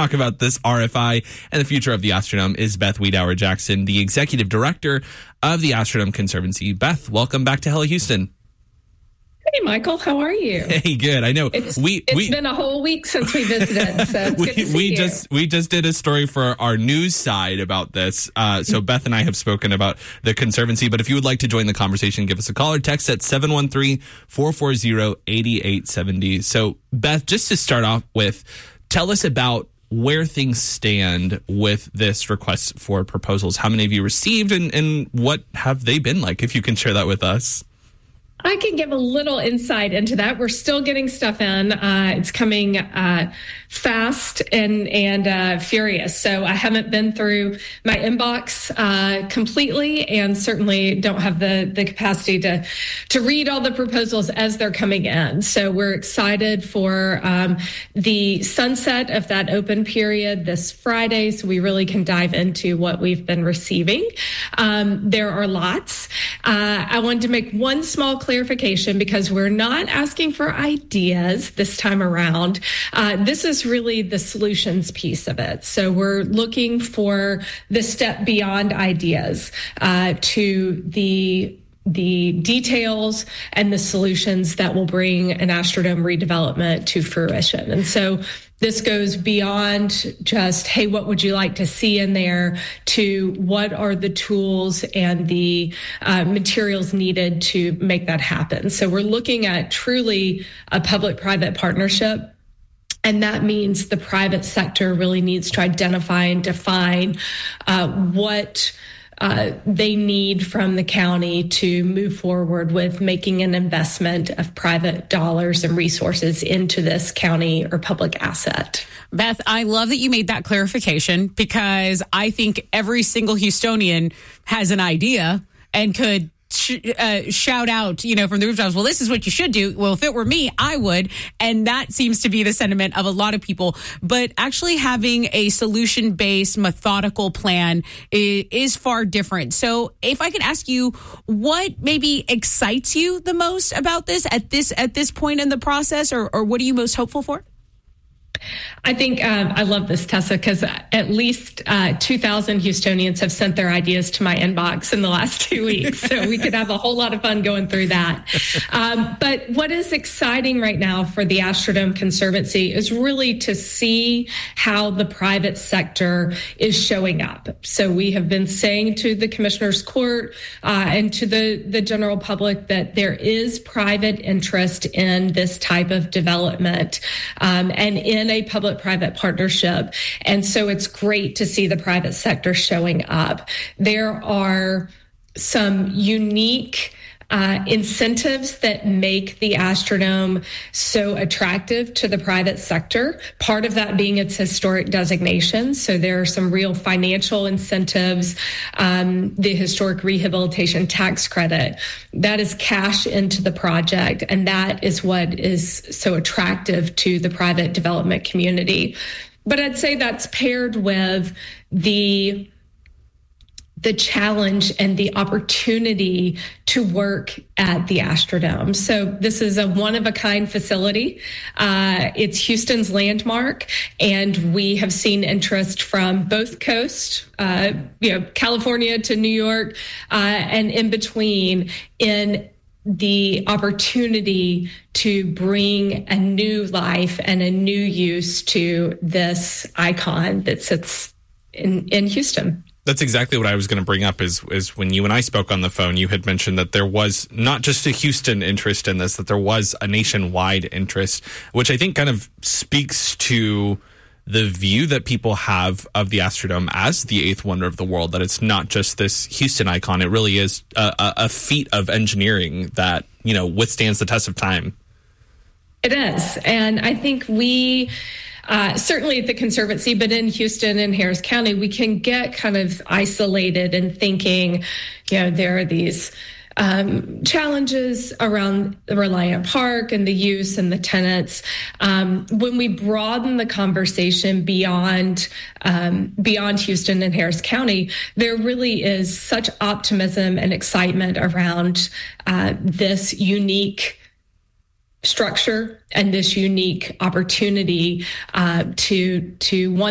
talk about this RFI and the future of the Astrodome is Beth Wiedauer Jackson, the executive director of the Astrodome Conservancy. Beth, welcome back to Hello Houston. Hey, Michael, how are you? Hey, good. I know it's been a whole week since we visited, so it's good to see you. We just did a story for our news side about this. So Beth and I have spoken about the Conservancy, but if you would like to join the conversation, give us a call or text at 713-440-8870. So Beth, just to start off with, tell us about where things stand with this request for proposals. How many of you received and what have they been like, if you can share that with us? I can give a little insight into that. We're still getting stuff in. It's coming fast and furious. So I haven't been through my inbox completely, and certainly don't have the capacity to read all the proposals as they're coming in. So we're excited for the sunset of that open period this Friday, so we really can dive into what we've been receiving. There are lots. I wanted to make one small clarification because we're not asking for ideas this time around. This is really the solutions piece of it. So we're looking for the step beyond ideas to the details and the solutions that will bring an Astrodome redevelopment to fruition. And so this goes beyond just, hey, what would you like to see in there, to what are the tools and the materials needed to make that happen. So we're looking at truly a public-private partnership. And that means the private sector really needs to identify and define what they need from the county to move forward with making an investment of private dollars and resources into this county or public asset. Beth, I love that you made that clarification, because I think every single Houstonian has an idea and could shout out, from the rooftops, well, this is what you should do. Well, if it were me, I would. And that seems to be the sentiment of a lot of people. But actually having a solution-based, methodical plan is far different. So if I could ask you, what maybe excites you the most about this at this point in the process, or what are you most hopeful for? I think I love this, Tessa, because at least 2,000 Houstonians have sent their ideas to my inbox in the last 2 weeks. So we could have a whole lot of fun going through that. But what is exciting right now for the Astrodome Conservancy is really to see how the private sector is showing up. So we have been saying to the Commissioner's Court and to the general public that there is private interest in this type of development and in a public-private partnership. And so it's great to see the private sector showing up. There are some unique incentives that make the Astrodome so attractive to the private sector. Part of that being its historic designation. So there are some real financial incentives. The historic rehabilitation tax credit, that is cash into the project. And that is what is so attractive to the private development community. But I'd say that's paired with the challenge and the opportunity to work at the Astrodome. So this is a one-of-a-kind facility. It's Houston's landmark, and we have seen interest from both coasts, California to New York, and in between, in the opportunity to bring a new life and a new use to this icon that sits in Houston. That's exactly what I was going to bring up is when you and I spoke on the phone, you had mentioned that there was not just a Houston interest in this, that there was a nationwide interest, which I think kind of speaks to the view that people have of the Astrodome as the eighth wonder of the world, that it's not just this Houston icon. It really is a feat of engineering that, withstands the test of time. It is. And I think we... certainly at the Conservancy, but in Houston and Harris County, we can get kind of isolated in thinking, there are these challenges around the Reliant Park and the use and the tenants. When we broaden the conversation beyond Houston and Harris County, there really is such optimism and excitement around this unique structure and this unique opportunity to one